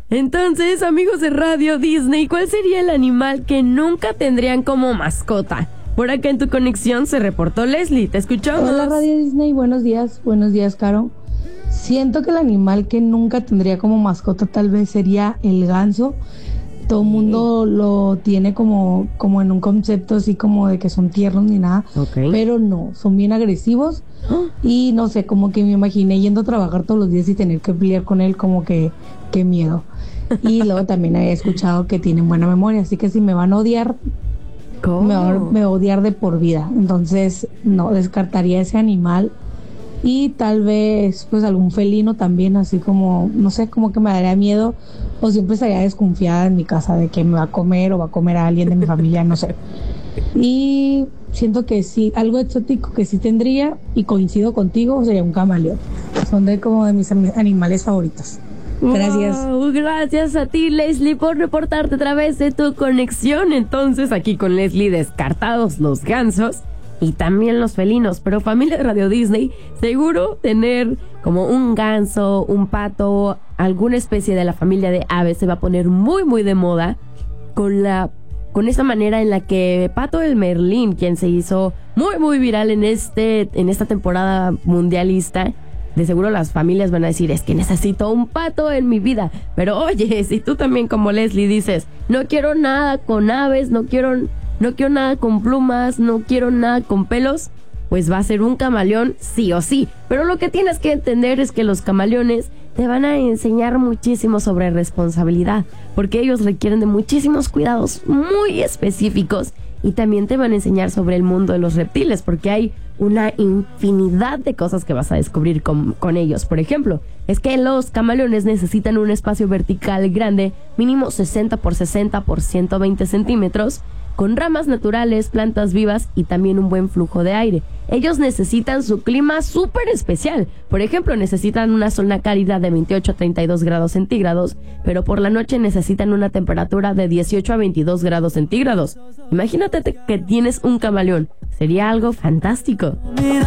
Entonces, amigos de Radio Disney, ¿cuál sería el animal que nunca tendrían como mascota? Por acá en tu conexión se reportó Leslie, te escuchamos. Hola Radio Disney, buenos días, Caro. Siento que el animal que nunca tendría como mascota tal vez sería el ganso. Todo el mundo lo tiene como en un concepto así como de que son tiernos ni nada, pero no, son bien agresivos y no sé, como que me imaginé yendo a trabajar todos los días y tener que pelear con él, como que qué miedo. Y luego también había escuchado que tienen buena memoria, así que si me van a odiar, me va a odiar de por vida. Entonces no descartaría ese animal. Y tal vez pues algún felino también, así como, no sé, como que me daría miedo o siempre estaría desconfiada en mi casa de que me va a comer o va a comer a alguien de mi familia, no sé. Y siento que sí, algo exótico que sí tendría, y coincido contigo, sería un camaleón. Son como de mis animales favoritos. Gracias. Wow, gracias a ti, Leslie, por reportarte a través de tu conexión. Entonces, aquí con Leslie, descartados los gansos y también los felinos, pero familia de Radio Disney, seguro tener como un ganso, un pato, alguna especie de la familia de aves se va a poner muy muy de moda con esa manera en la que Pato el Merlín, quien se hizo muy muy viral en esta temporada mundialista, de seguro las familias van a decir, es que necesito un pato en mi vida. Pero oye, si tú también como Leslie dices, no quiero nada con aves, no quiero nada con plumas, no quiero nada con pelos, pues va a ser un camaleón sí o sí. Pero lo que tienes que entender es que los camaleones te van a enseñar muchísimo sobre responsabilidad, porque ellos requieren de muchísimos cuidados muy específicos, y también te van a enseñar sobre el mundo de los reptiles, porque hay una infinidad de cosas que vas a descubrir con ellos. Por ejemplo, es que los camaleones necesitan un espacio vertical grande, mínimo 60 por 60 por 120 centímetros, con ramas naturales, plantas vivas y también un buen flujo de aire. Ellos necesitan su clima súper especial. Por ejemplo, necesitan una zona cálida de 28 a 32 grados centígrados, pero por la noche necesitan una temperatura de 18 a 22 grados centígrados. Imagínate que tienes un camaleón. Sería algo fantástico.